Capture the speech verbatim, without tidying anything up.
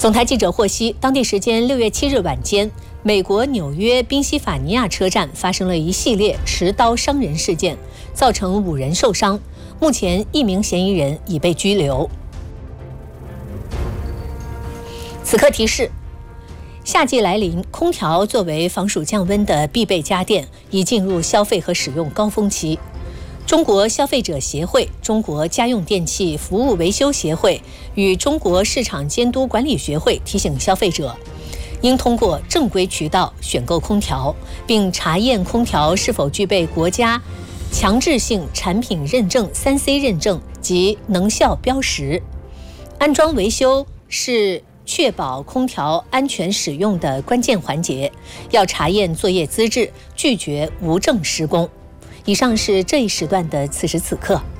总台记者获悉，当地时间六月七日晚间，美国纽约宾夕法尼亚车站发生了一系列持刀伤人事件，造成五人受伤。目前，一名嫌疑人已被拘留。此刻提示：夏季来临，空调作为防暑降温的必备家电，已进入消费和使用高峰期。中国消费者协会、中国家用电器服务维修协会与中国市场监督管理学会提醒消费者，应通过正规渠道选购空调，并查验空调是否具备国家强制性产品认证 三 C 认证及能效标识。安装维修是确保空调安全使用的关键环节，要查验作业资质，拒绝无证施工。以上是这一时段的此时此刻。